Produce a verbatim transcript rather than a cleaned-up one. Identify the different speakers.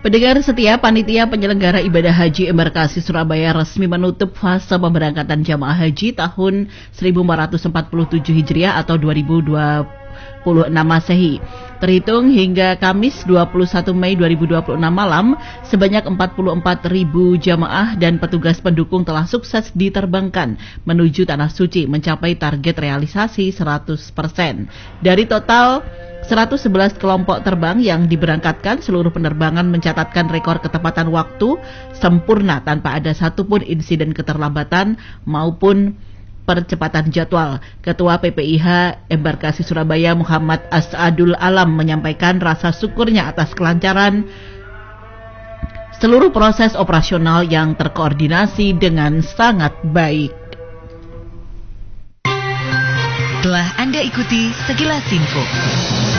Speaker 1: Pendengar setia, panitia penyelenggara ibadah haji embarkasi Surabaya resmi menutup fase pemberangkatan jamaah haji tahun seribu empat ratus empat puluh tujuh Hijriah atau dua ribu dua puluh enam Masehi. Terhitung hingga Kamis dua puluh satu Mei dua ribu dua puluh enam malam, sebanyak empat puluh empat ribu jamaah dan petugas pendukung telah sukses diterbangkan menuju Tanah Suci, mencapai target realisasi seratus persen. Dari total seratus sebelas kelompok terbang yang diberangkatkan, seluruh penerbangan mencatatkan rekor ketepatan waktu sempurna tanpa ada satupun insiden keterlambatan maupun percepatan jadwal. Ketua P P I H Embarkasi Surabaya Muhammad As'adul Alam menyampaikan rasa syukurnya atas kelancaran seluruh proses operasional yang terkoordinasi dengan sangat baik.
Speaker 2: Telah Anda ikuti sekilas info.